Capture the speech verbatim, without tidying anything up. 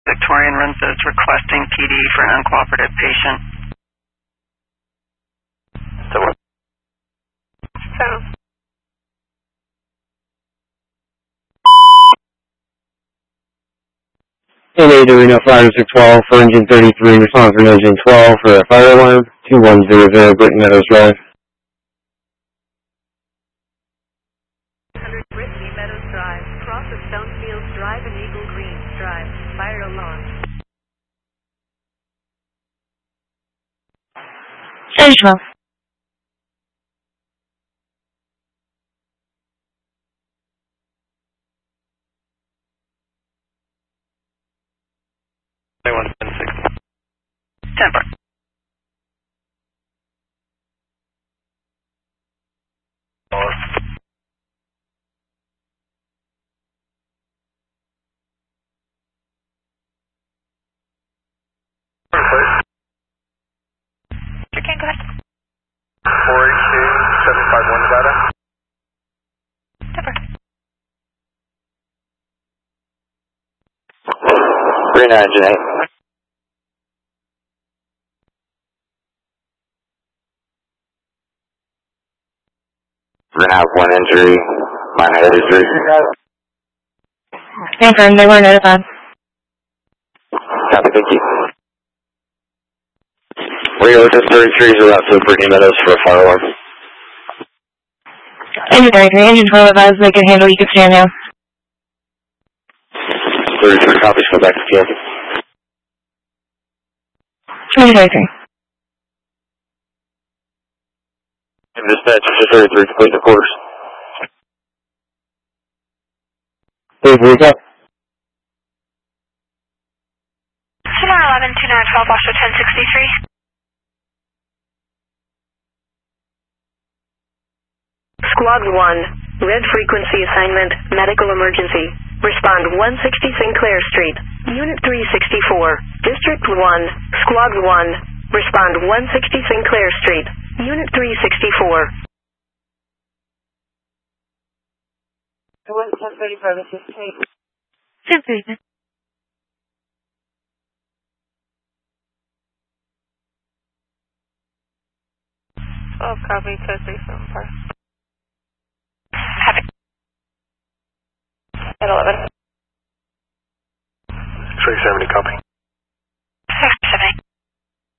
Victorian Renza is requesting P D for an uncooperative patient. So what? So. N A to Reno five six twelve for engine thirty-three, response from engine twelve for a fire alarm, two one zero zero Britain Meadows Drive. one hundred Brittany Meadows Drive, cross of Stonefields Drive and Eagle Greens Drive, fire alarm. Engine twelve. Temper. You can go ahead. four H two seven five one Nevada. Temper. three nine engine eight. We're gonna have one injury, minor injury. Confirm, they were notified. Copy, thank you. Rio just thirty-three is out to Brittany Meadows for a fire alarm. Engine thirty-three, engine twelve advised they can handle, you can stand now. thirty-three copies, go back to field. Engine thirty-three. Dispatch, thirty-three, complete the course. thirty-three, up. Tomorrow eleven two nine twelve, Oscar ten sixty-three. Squad one, red frequency assignment, medical emergency. Respond one sixty Sinclair Street, Unit three sixty-four, District one, Squad one. Respond one sixty Sinclair Street, Unit three sixty-four. one ten thirty-five, this is Kate. ten thirty-five. twelve, copy, ten thirty-seven, par. Have it. At eleven. three seventy, copy.